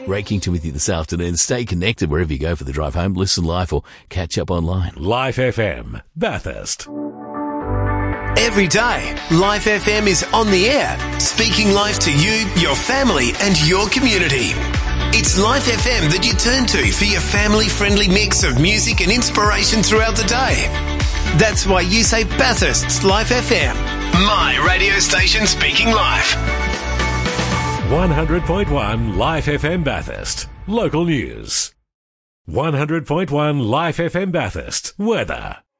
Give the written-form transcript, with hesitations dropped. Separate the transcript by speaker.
Speaker 1: Ray Kington with you this afternoon. Stay connected wherever you go for the drive home. Listen live or catch up online.
Speaker 2: Life FM, Bathurst.
Speaker 3: Every day, Life FM is on the air, speaking life to you, your family and your community. It's Life FM that you turn to for your family-friendly mix of music and inspiration throughout the day. That's why you say Bathurst's Life FM. My radio station speaking life.
Speaker 2: 100.1 Life FM Bathurst. Local news. 100.1 Life FM Bathurst. Weather.